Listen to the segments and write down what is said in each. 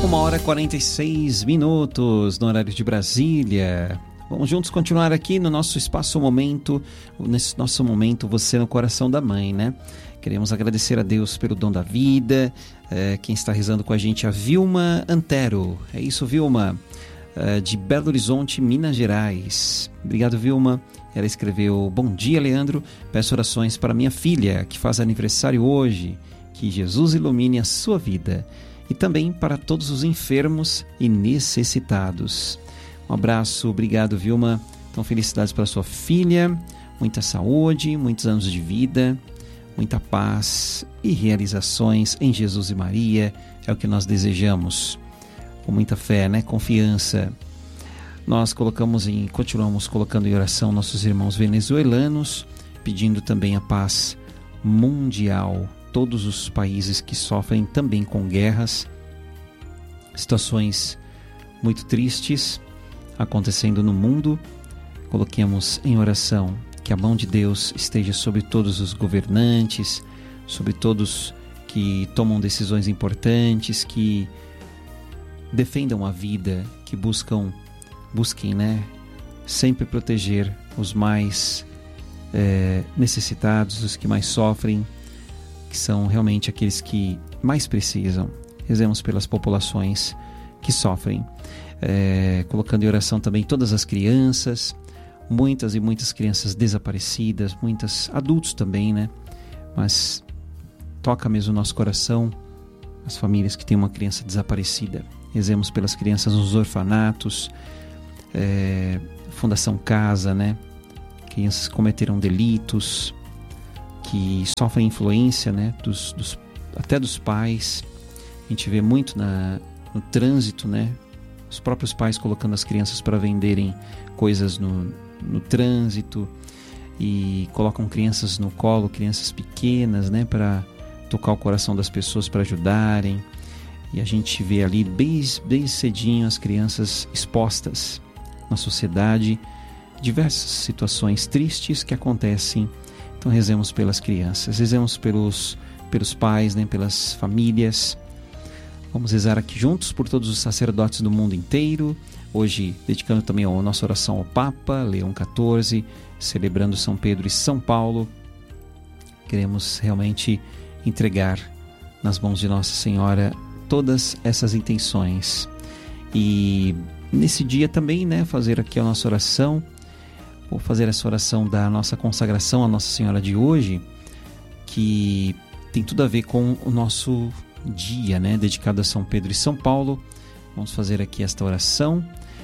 1h46 no horário de Brasília. Vamos juntos continuar aqui no nosso espaço momento, nesse nosso momento, você no coração da mãe, né? Queremos agradecer a Deus pelo dom da vida. Quem está rezando com a gente é a Vilma Antero. É isso, Vilma, de Belo Horizonte, Minas Gerais. Obrigado, Vilma. Ela escreveu: bom dia, Leandro. Peço orações para minha filha, que faz aniversário hoje. Que Jesus ilumine a sua vida. E também para todos os enfermos e necessitados. Um abraço, obrigado, Vilma. Então, felicidades para sua filha, muita saúde, muitos anos de vida, muita paz e realizações em Jesus e Maria. É o que nós desejamos, com muita fé, né? Confiança. Nós continuamos colocando em oração nossos irmãos venezuelanos, pedindo também a paz mundial. Todos os países que sofrem também com guerras, situações muito tristes acontecendo no mundo. Coloquemos em oração que a mão de Deus esteja sobre todos os governantes, sobre todos que tomam decisões importantes, que defendam a vida, que busquem, né, sempre proteger os mais necessitados, os que mais sofrem, que são realmente aqueles que mais precisam. Rezemos pelas populações que sofrem. Colocando em oração também todas as crianças, muitas e muitas crianças desaparecidas, muitos adultos também, né? Mas toca mesmo o nosso coração as famílias que têm uma criança desaparecida. Rezemos pelas crianças nos orfanatos, Fundação Casa, né? Crianças que cometeram delitos, que sofrem influência, né, até dos pais. A gente vê muito no trânsito, né, os próprios pais colocando as crianças para venderem coisas no trânsito, e colocam crianças no colo, crianças pequenas, né, para tocar o coração das pessoas, para ajudarem. E a gente vê ali bem cedinho as crianças expostas na sociedade, diversas situações tristes que acontecem. Então rezemos pelas crianças, rezemos pelos pais, né, pelas famílias. Vamos rezar aqui juntos por todos os sacerdotes do mundo inteiro. Hoje dedicando também a nossa oração ao Papa Leão XIV, celebrando São Pedro e São Paulo. Queremos realmente entregar nas mãos de Nossa Senhora todas essas intenções. E nesse dia também, né, fazer aqui a nossa oração. Vou fazer essa oração da nossa consagração à Nossa Senhora de hoje, que tem tudo a ver com o nosso dia, né, dedicado a São Pedro e São Paulo. Vamos fazer aqui esta oração.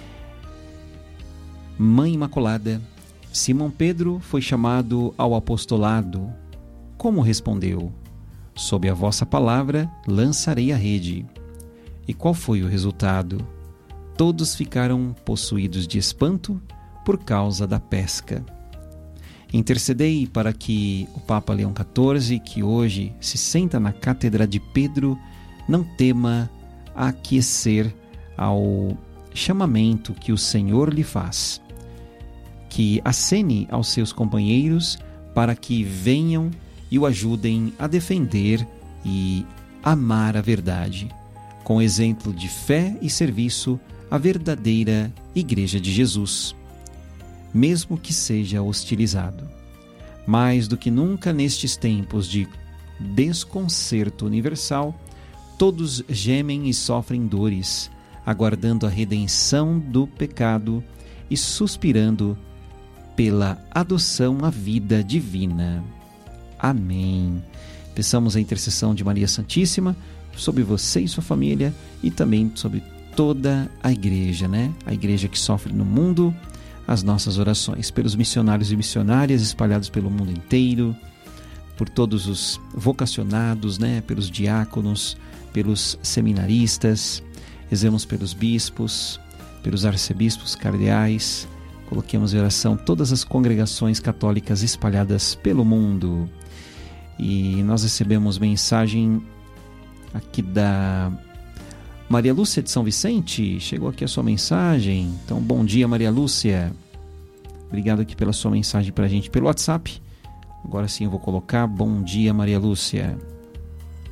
Mãe Imaculada, Simão Pedro foi chamado ao apostolado. Como respondeu? Sob a vossa palavra lançarei a rede. E qual foi o resultado? Todos ficaram possuídos de espanto por causa da pesca. Intercedei para que o Papa Leão XIV, que hoje se senta na Cátedra de Pedro, não tema aquecer ao chamamento que o Senhor lhe faz. Que acene aos seus companheiros para que venham e o ajudem a defender e amar a verdade, com exemplo de fé e serviço à verdadeira Igreja de Jesus, mesmo que seja hostilizado. Mais do que nunca nestes tempos de desconcerto universal, todos gemem e sofrem dores, aguardando a redenção do pecado e suspirando pela adoção à vida divina. Amém. Peçamos a intercessão de Maria Santíssima sobre você e sua família, e também sobre toda a igreja, né? A igreja que sofre no mundo. As nossas orações pelos missionários e missionárias espalhados pelo mundo inteiro, por todos os vocacionados, né? Pelos diáconos, pelos seminaristas. Rezemos pelos bispos, pelos arcebispos, cardeais. Coloquemos em oração todas as congregações católicas espalhadas pelo mundo. E nós recebemos mensagem aqui da Maria Lúcia de São Vicente. Chegou aqui a sua mensagem. Então, bom dia, Maria Lúcia. Obrigado aqui pela sua mensagem para a gente pelo WhatsApp. Agora sim eu vou colocar. Bom dia, Maria Lúcia.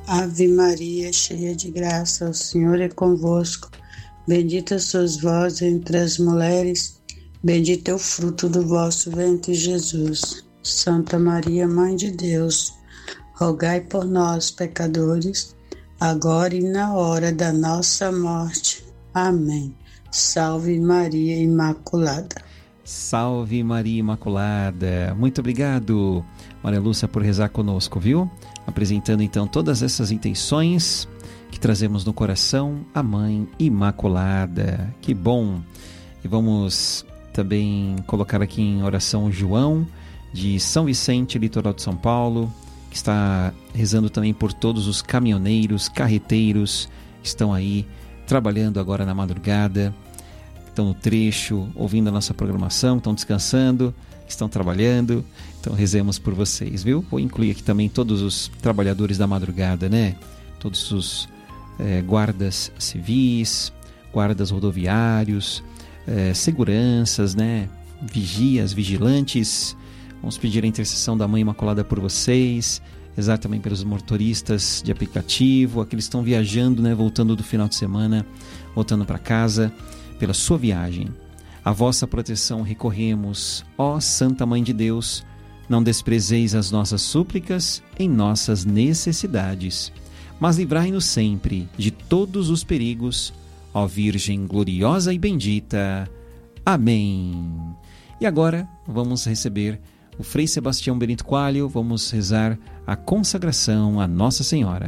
Ave Maria, cheia de graça, o Senhor é convosco. Bendita sois vós entre as mulheres, bendito é o fruto do vosso ventre, Jesus. Santa Maria, Mãe de Deus, rogai por nós, pecadores, agora e na hora da nossa morte. Amém. Salve Maria Imaculada. Salve Maria Imaculada. Muito obrigado, Maria Lúcia, por rezar conosco, viu? Apresentando então todas essas intenções que trazemos no coração à Mãe Imaculada. Que bom! E vamos também colocar aqui em oração o João, de São Vicente, litoral de São Paulo, que está rezando também por todos os caminhoneiros, carreteiros que estão aí trabalhando agora na madrugada, estão no trecho, ouvindo a nossa programação, estão descansando, estão trabalhando. Então rezemos por vocês, viu? Vou incluir aqui também todos os trabalhadores da madrugada, né? Todos os guardas civis, guardas rodoviários, seguranças, né? Vigias, vigilantes. Vamos pedir a intercessão da Mãe Imaculada por vocês, rezar também pelos motoristas de aplicativo, aqueles que estão viajando, né? Voltando do final de semana, voltando para casa, pela sua viagem. A vossa proteção recorremos, ó Santa Mãe de Deus. Não desprezeis as nossas súplicas em nossas necessidades, mas livrai-nos sempre de todos os perigos, ó Virgem gloriosa e bendita. Amém. E agora vamos receber o Frei Sebastião Benito Coelho, vamos rezar a consagração a Nossa Senhora.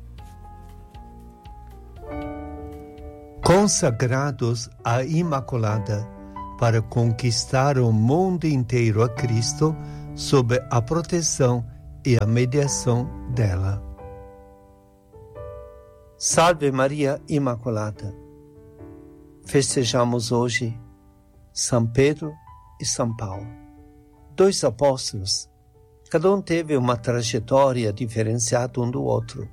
Consagrados à Imaculada, para conquistar o mundo inteiro a Cristo, sob a proteção e a mediação dela. Salve Maria Imaculada! Festejamos hoje São Pedro e São Paulo, dois apóstolos. Cada um teve uma trajetória diferenciada um do outro,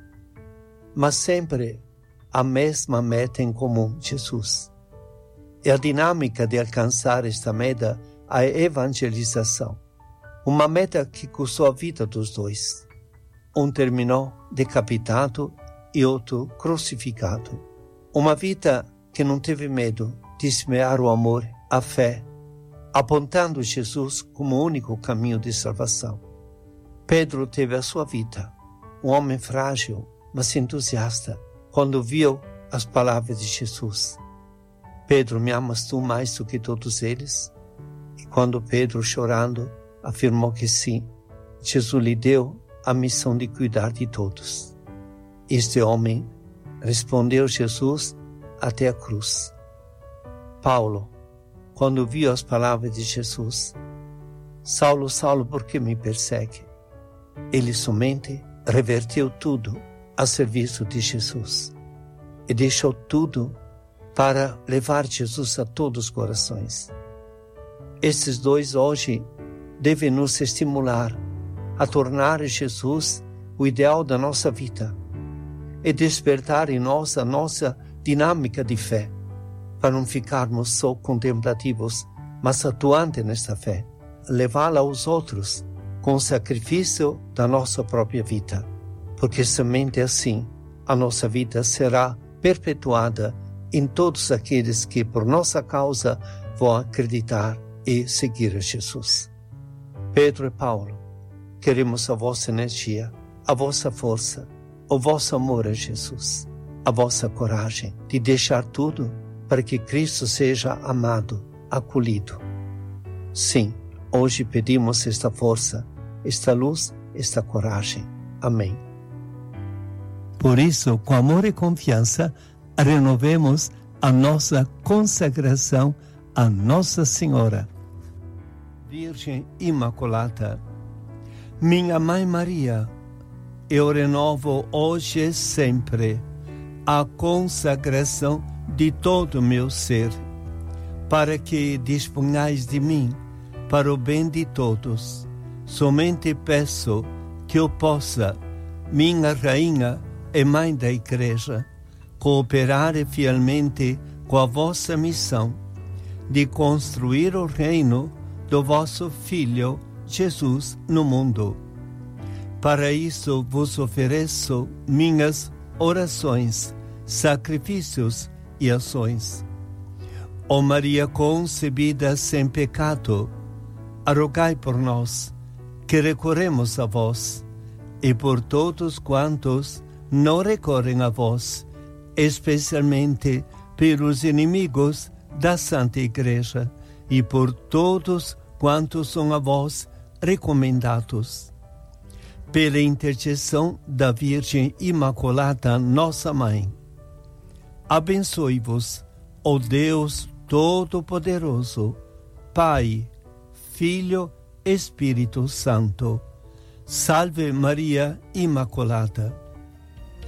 mas sempre a mesma meta em comum, Jesus. E a dinâmica de alcançar esta meta é a evangelização. Uma meta que custou a vida dos dois. Um terminou decapitado e outro crucificado. Uma vida que não teve medo de semear o amor, a fé, apontando Jesus como o único caminho de salvação. Pedro teve a sua vida, um homem frágil, mas entusiasta, quando viu as palavras de Jesus. Pedro, me amas tu mais do que todos eles? E quando Pedro, chorando, afirmou que sim, Jesus lhe deu a missão de cuidar de todos. Este homem respondeu Jesus até a cruz. Paulo, quando viu as palavras de Jesus, Saulo, Saulo, por que me persegue? Ele somente reverteu tudo a serviço de Jesus e deixou tudo para levar Jesus a todos os corações. Esses dois hoje devem nos estimular a tornar Jesus o ideal da nossa vida e despertar em nós a nossa dinâmica de fé, para não ficarmos só contemplativos, mas atuantes nesta fé, levá-la aos outros com o sacrifício da nossa própria vida, porque somente assim a nossa vida será perpetuada em todos aqueles que por nossa causa vão acreditar e seguir a Jesus. Pedro e Paulo, queremos a vossa energia, a vossa força, o vosso amor a Jesus, a vossa coragem de deixar tudo para que Cristo seja amado, acolhido. Sim, hoje pedimos esta força, esta luz, esta coragem. Amém. Por isso, com amor e confiança, renovemos a nossa consagração a Nossa Senhora. Virgem Imaculada, minha Mãe Maria, eu renovo hoje e sempre a consagração de todo o meu ser, para que disponhais de mim para o bem de todos. Somente peço que eu possa, minha Rainha e Mãe da Igreja, cooperar fielmente com a vossa missão de construir o reino do vosso Filho Jesus no mundo. Para isso vos ofereço minhas orações, sacrifícios e ações. Ó Maria concebida sem pecado, rogai por nós, que recorremos a vós, e por todos quantos não recorrem a vós, especialmente pelos inimigos da Santa Igreja, e por todos quantos são a vós recomendados. Pela intercessão da Virgem Imaculada, nossa Mãe, abençoe-vos, ó Deus Todo-Poderoso, Pai, Filho, Espírito Santo. Salve Maria Imaculada.